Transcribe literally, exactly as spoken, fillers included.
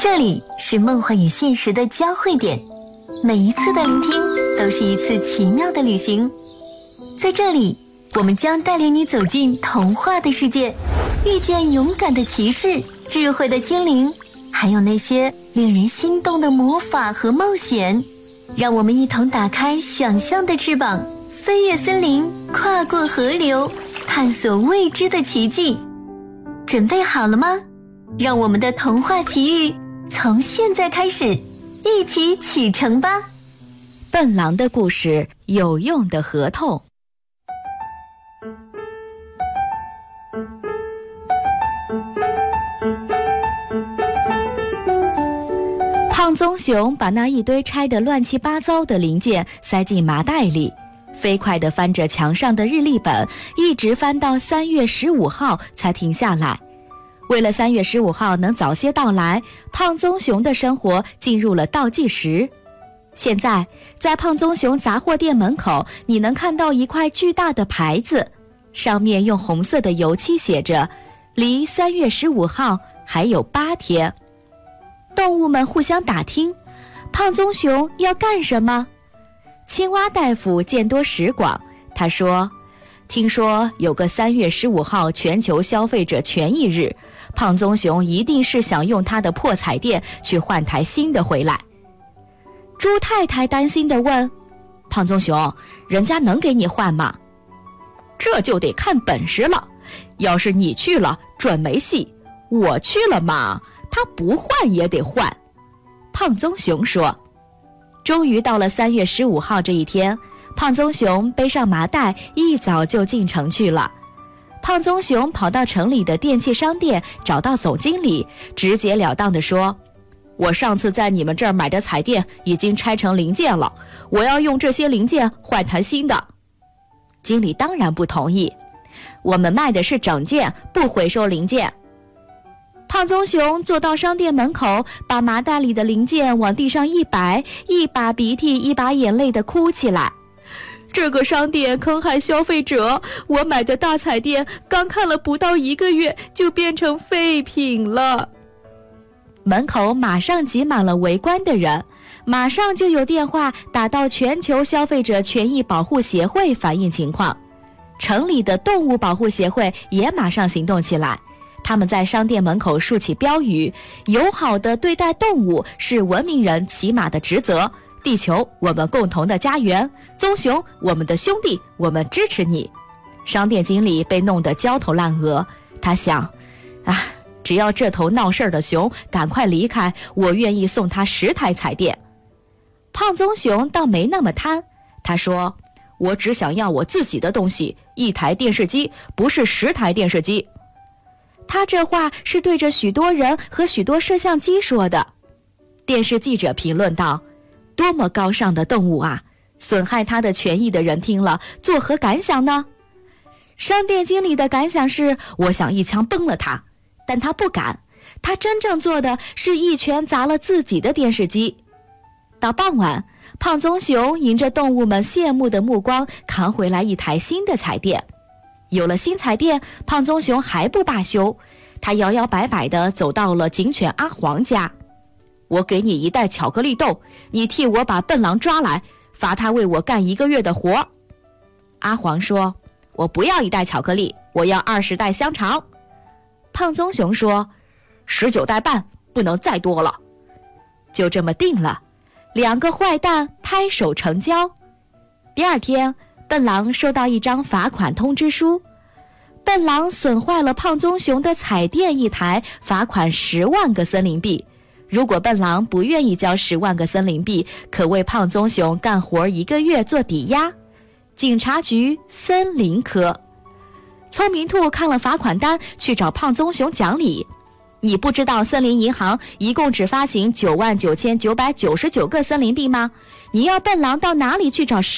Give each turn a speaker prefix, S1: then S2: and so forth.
S1: 这里是梦幻与现实的交汇点，每一次的聆听都是一次奇妙的旅行。在这里，我们将带领你走进童话的世界，遇见勇敢的骑士、智慧的精灵，还有那些令人心动的魔法和冒险。让我们一同打开想象的翅膀，飞越森林，跨过河流，探索未知的奇迹。准备好了吗？让我们的童话奇遇从现在开始，一起启程吧。
S2: 笨狼的故事，有用的合同。胖棕熊把那一堆拆得乱七八糟的零件塞进麻袋里，飞快地翻着墙上的日历本，一直翻到三月十五号才停下来。为了三月十五号能早些到来，胖棕熊的生活进入了倒计时。现在，在胖棕熊杂货店门口，你能看到一块巨大的牌子，上面用红色的油漆写着“离三月十五号还有八天”。动物们互相打听，胖棕熊要干什么？青蛙大夫见多识广，他说：“听说有个三月十五号全球消费者权益日，胖棕熊一定是想用他的破彩电去换台新的回来。”猪太太担心地问：“胖棕熊，人家能给你换吗？”“这就得看本事了，要是你去了准没戏，我去了嘛，他不换也得换。”胖棕熊说。终于到了三月十五号这一天，胖棕熊背上麻袋，一早就进城去了。胖棕熊跑到城里的电器商店，找到总经理，直截了当地说：“我上次在你们这儿买的彩电已经拆成零件了，我要用这些零件换台新的。”经理当然不同意，“我们卖的是整件，不回收零件。”胖棕熊坐到商店门口，把麻袋里的零件往地上一摆，一把鼻涕一把眼泪地哭起来。这个商店坑害消费者，我买的大彩电刚看了不到一个月就变成废品了。门口马上挤满了围观的人，马上就有电话打到全球消费者权益保护协会反映情况。城里的动物保护协会也马上行动起来，他们在商店门口竖起标语：“友好的对待动物是文明人起码的职责，地球我们共同的家园，棕熊我们的兄弟，我们支持你。”商店经理被弄得焦头烂额，他想：啊，只要这头闹事儿的熊赶快离开，我愿意送他十台彩电。胖棕熊倒没那么贪，他说：“我只想要我自己的东西，一台电视机，不是十台电视机。”他这话是对着许多人和许多摄像机说的。电视记者评论道：“多么高尚的动物啊！损害他的权益的人听了作何感想呢？”商店经理的感想是：“我想一枪崩了他，但他不敢。他真正做的是一拳砸了自己的电视机。”到傍晚，胖棕熊迎着动物们羡慕的目光，扛回来一台新的彩电。有了新彩电，胖棕熊还不罢休，他摇摇摆摆地走到了警犬阿黄家。“我给你一袋巧克力豆，你替我把笨狼抓来，罚他为我干一个月的活。”阿黄说：“我不要一袋巧克力，我要二十袋香肠。”胖棕熊说：“十九袋半，不能再多了。”就这么定了，两个坏蛋拍手成交。第二天，笨狼收到一张罚款通知书，笨狼损坏了胖棕熊的彩电一台，罚款十万个森林币。如果笨狼不愿意交十万个森林币，可为胖棕熊干活一个月做抵押。警察局森林科。聪明兔看了罚款单，去找胖棕熊讲理：“你不知道森林银行一共只发行九万九千九百九十九个森林币吗？你要笨狼到哪里去找